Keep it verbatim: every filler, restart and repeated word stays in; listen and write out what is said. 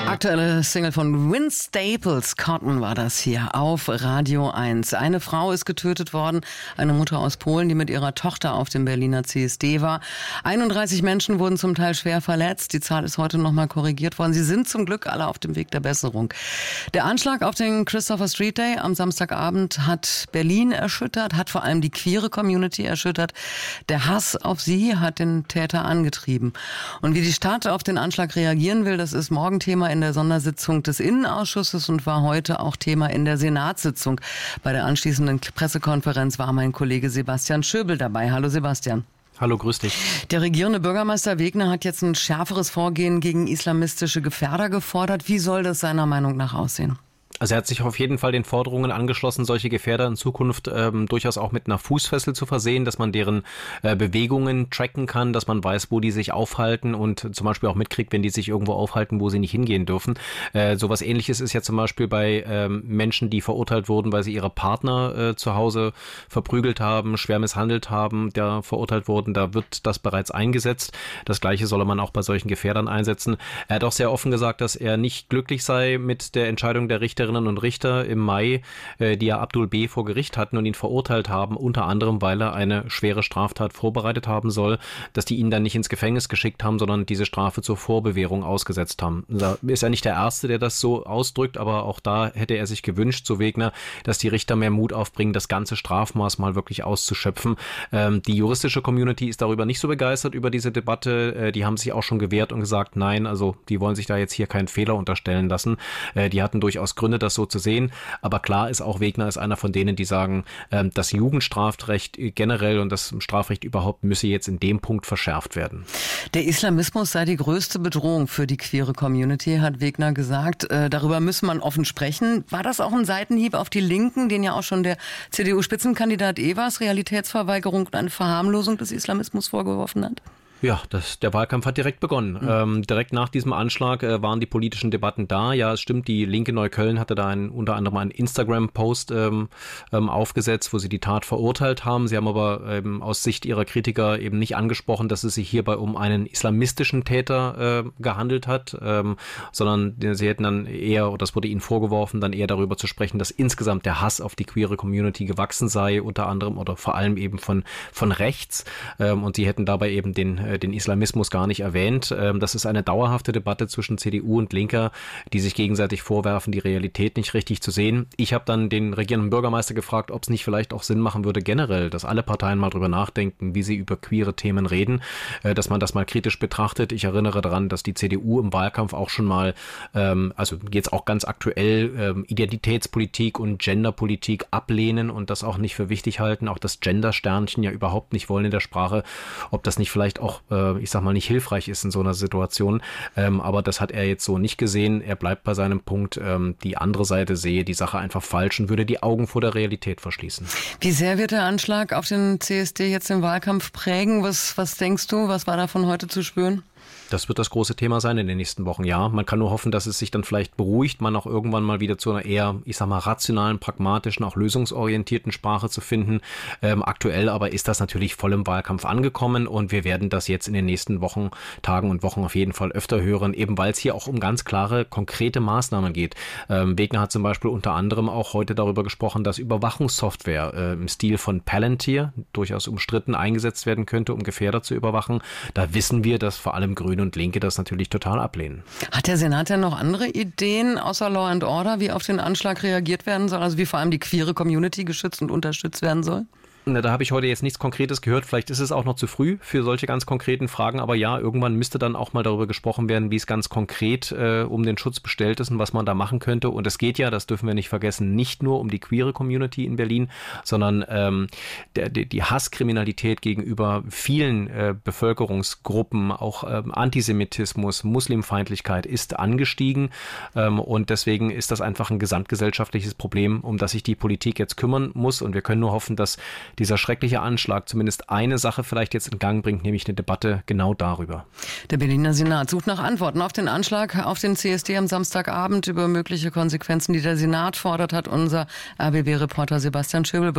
Aktuelle Single von Vince Staples, Cotton war das hier auf Radio eins. Eine Frau ist getötet worden, eine Mutter aus Polen, die mit ihrer Tochter auf dem Berliner C S D war. einunddreißig Menschen wurden zum Teil schwer verletzt. Die Zahl ist heute nochmal korrigiert worden. Sie sind zum Glück alle auf dem Weg der Besserung. Der Anschlag auf den Christopher Street Day am Samstagabend hat Berlin erschüttert, hat vor allem die queere Community erschüttert. Der Hass auf sie hat den Täter angetrieben. Und wie die Stadt auf den Anschlag reagieren will, das ist morgen Thema in der Sondersitzung des Innenausschusses und war heute auch Thema in der Senatssitzung. Bei der anschließenden Pressekonferenz war mein Kollege Sebastian Schöbel dabei. Hallo Sebastian. Hallo, grüß dich. Der regierende Bürgermeister Wegner hat jetzt ein schärferes Vorgehen gegen islamistische Gefährder gefordert. Wie soll das seiner Meinung nach aussehen? Also er hat sich auf jeden Fall den Forderungen angeschlossen, solche Gefährder in Zukunft ähm, durchaus auch mit einer Fußfessel zu versehen, dass man deren äh, Bewegungen tracken kann, dass man weiß, wo die sich aufhalten und zum Beispiel auch mitkriegt, wenn die sich irgendwo aufhalten, wo sie nicht hingehen dürfen. Äh, sowas Ähnliches ist ja zum Beispiel bei ähm, Menschen, die verurteilt wurden, weil sie ihre Partner äh, zu Hause verprügelt haben, schwer misshandelt haben, der verurteilt wurden. Da wird das bereits eingesetzt. Das Gleiche solle man auch bei solchen Gefährdern einsetzen. Er hat auch sehr offen gesagt, dass er nicht glücklich sei mit der Entscheidung der Richterinnen und Richter im Mai, die ja Abdul B. vor Gericht hatten und ihn verurteilt haben, unter anderem, weil er eine schwere Straftat vorbereitet haben soll, dass die ihn dann nicht ins Gefängnis geschickt haben, sondern diese Strafe zur Vorbewährung ausgesetzt haben. Da ist er nicht der Erste, der das so ausdrückt, aber auch da hätte er sich gewünscht, so Wegner, dass die Richter mehr Mut aufbringen, das ganze Strafmaß mal wirklich auszuschöpfen. Ähm, die juristische Community ist darüber nicht so begeistert über diese Debatte. Äh, die haben sich auch schon gewehrt und gesagt, nein, also die wollen sich da jetzt hier keinen Fehler unterstellen lassen. Äh, die hatten durchaus Gründe, das so zu sehen. Aber klar ist auch, Wegner ist einer von denen, die sagen, das Jugendstrafrecht generell und das Strafrecht überhaupt müsse jetzt in dem Punkt verschärft werden. Der Islamismus sei die größte Bedrohung für die queere Community, hat Wegner gesagt. Darüber müsse man offen sprechen. War das auch ein Seitenhieb auf die Linken, den ja auch schon der C D U-Spitzenkandidat Evers Realitätsverweigerung und eine Verharmlosung des Islamismus vorgeworfen hat? Ja, das, der Wahlkampf hat direkt begonnen. Mhm. Ähm, direkt nach diesem Anschlag äh, waren die politischen Debatten da. Ja, es stimmt, die Linke Neukölln hatte da ein, unter anderem einen Instagram-Post ähm, ähm, aufgesetzt, wo sie die Tat verurteilt haben. Sie haben aber ähm, aus Sicht ihrer Kritiker eben nicht angesprochen, dass es sich hierbei um einen islamistischen Täter äh, gehandelt hat, ähm, sondern sie hätten dann eher, oder das wurde ihnen vorgeworfen, dann eher darüber zu sprechen, dass insgesamt der Hass auf die queere Community gewachsen sei, unter anderem oder vor allem eben von, von rechts. Ähm, und sie hätten dabei eben den den Islamismus gar nicht erwähnt. Das ist eine dauerhafte Debatte zwischen C D U und Linker, die sich gegenseitig vorwerfen, die Realität nicht richtig zu sehen. Ich habe dann den regierenden Bürgermeister gefragt, ob es nicht vielleicht auch Sinn machen würde, generell, dass alle Parteien mal drüber nachdenken, wie sie über queere Themen reden, dass man das mal kritisch betrachtet. Ich erinnere daran, dass die C D U im Wahlkampf auch schon mal, also jetzt auch ganz aktuell, Identitätspolitik und Genderpolitik ablehnen und das auch nicht für wichtig halten, auch das Gender-Sternchen ja überhaupt nicht wollen in der Sprache, ob das nicht vielleicht auch ich sag mal, nicht hilfreich ist in so einer Situation. Ähm, aber das hat er jetzt so nicht gesehen. Er bleibt bei seinem Punkt, ähm, die andere Seite sehe die Sache einfach falsch und würde die Augen vor der Realität verschließen. Wie sehr wird der Anschlag auf den C S D jetzt den Wahlkampf prägen? Was, was denkst du? Was war davon heute zu spüren? Das wird das große Thema sein in den nächsten Wochen, ja. Man kann nur hoffen, dass es sich dann vielleicht beruhigt, man auch irgendwann mal wieder zu einer eher, ich sag mal, rationalen, pragmatischen, auch lösungsorientierten Sprache zu finden. Ähm, aktuell aber ist das natürlich voll im Wahlkampf angekommen und wir werden das jetzt in den nächsten Wochen, Tagen und Wochen auf jeden Fall öfter hören, eben weil es hier auch um ganz klare, konkrete Maßnahmen geht. Ähm, Wegner hat zum Beispiel unter anderem auch heute darüber gesprochen, dass Überwachungssoftware äh, im Stil von Palantir, durchaus umstritten, eingesetzt werden könnte, um Gefährder zu überwachen. Da wissen wir, dass vor allem Grüne und Linke das natürlich total ablehnen. Hat der Senat denn noch andere Ideen außer Law and Order, wie auf den Anschlag reagiert werden soll? Also wie vor allem die queere Community geschützt und unterstützt werden soll? Da habe ich heute jetzt nichts Konkretes gehört. Vielleicht ist es auch noch zu früh für solche ganz konkreten Fragen. Aber ja, irgendwann müsste dann auch mal darüber gesprochen werden, wie es ganz konkret äh, um den Schutz bestellt ist und was man da machen könnte. Und es geht ja, das dürfen wir nicht vergessen, nicht nur um die queere Community in Berlin, sondern ähm, der, die, die Hasskriminalität gegenüber vielen äh, Bevölkerungsgruppen, auch ähm, Antisemitismus, Muslimfeindlichkeit ist angestiegen. Ähm, und deswegen ist das einfach ein gesamtgesellschaftliches Problem, um das sich die Politik jetzt kümmern muss. Und wir können nur hoffen, dass dieser schreckliche Anschlag zumindest eine Sache vielleicht jetzt in Gang bringt, nämlich eine Debatte genau darüber. Der Berliner Senat sucht nach Antworten auf den Anschlag auf den C S D am Samstagabend. Über mögliche Konsequenzen, die der Senat fordert, hat unser R B B-Reporter Sebastian Schöbel